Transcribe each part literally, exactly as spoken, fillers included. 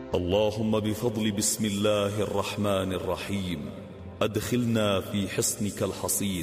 اللهم بفضل بسم الله الرحمن الرحيم أدخلنا في حصنك الحصين.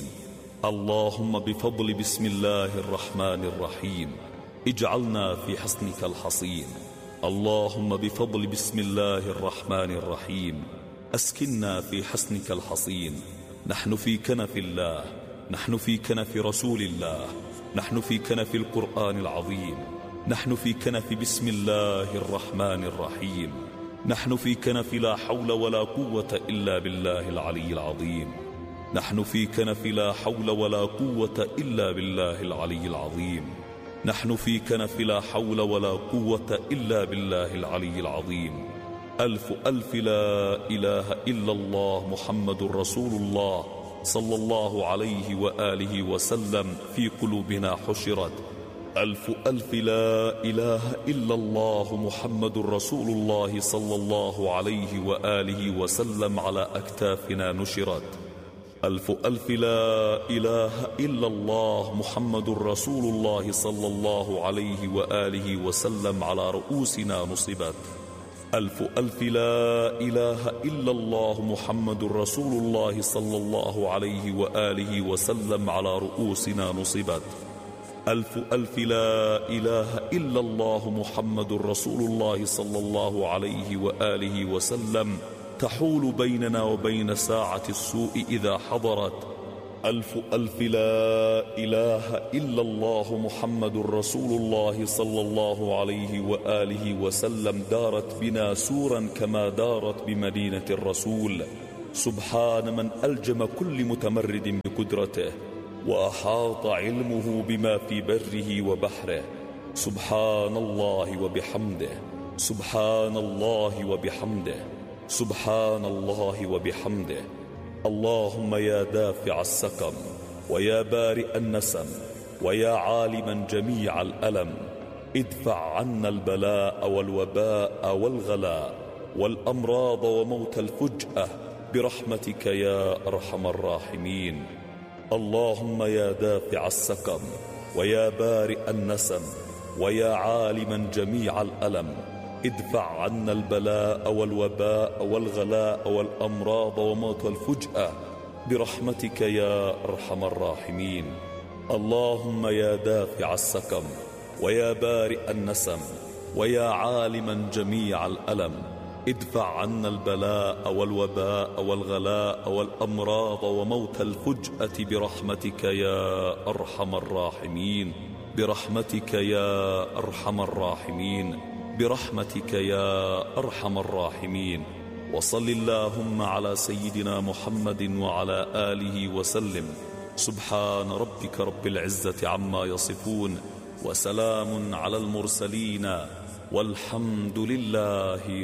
اللهم بفضل بسم الله الرحمن الرحيم اجعلنا في حصنك الحصين. اللهم بفضل بسم الله الرحمن الرحيم أسكننا في حصنك الحصين. نحن في كنف الله، نحن في كنف رسول الله، نحن في كنف القرآن العظيم، نحن في كنف بسم الله الرحمن الرحيم، نحن في كنف لا حول ولا قوة إلا بالله العلي العظيم، نحن في كنف لا حول ولا قوة إلا بالله العلي العظيم، نحن في كنف لا حول ولا قوة إلا بالله العلي العظيم. ألف ألف لا إله إلا الله محمد رسول الله صلى الله عليه وآله وسلم في قلوبنا حشرت. ألف ألف لا إله إلا الله محمد رسول الله صلى الله عليه وآله وسلم على أكتافنا نشرت. ألف ألف لا إله إلا الله محمد رسول الله صلى الله عليه وآله وسلم على رؤوسنا نصبت. ألف ألف لا إله إلا الله محمد رسول الله صلى الله عليه وآله وسلم على رؤوسنا نصبت. ألف ألف لا إله إلا الله محمد رسول الله صلى الله عليه وآله وسلم تحول بيننا وبين ساعة السوء إذا حضرت. ألف ألف لا إله إلا الله محمد رسول الله صلى الله عليه وآله وسلم دارت بنا سورا كما دارت بمدينة الرسول. سبحان من ألجم كل متمرد بقدرته وأحاط علمه بما في بره وبحره. سبحان الله وبحمده، سبحان الله وبحمده، سبحان الله وبحمده. اللهم يا دافع السقم ويا بارئ النسم ويا عالما جميع الألم ادفع عنا البلاء والوباء والغلاء والأمراض وموت الفجأة برحمتك يا أرحم الراحمين. اللهم يا دافع السقم ويا بارئ النسم ويا عالما جميع الألم ادفع عنا البلاء والوباء والغلاء والأمراض وموت الفجأة برحمتك يا أرحم الراحمين. اللهم يا دافع السقم ويا بارئ النسم ويا عالما جميع الألم ادفع عنا البلاء والوباء والغلاء والأمراض وموت الفجأة برحمتك يا أرحم الراحمين، برحمتك يا أرحم الراحمين، برحمتك يا أرحم الراحمين. وصل اللهم على سيدنا محمد وعلى آله وسلم. سبحان ربك رب العزة عما يصفون وسلام على المرسلين والحمد لله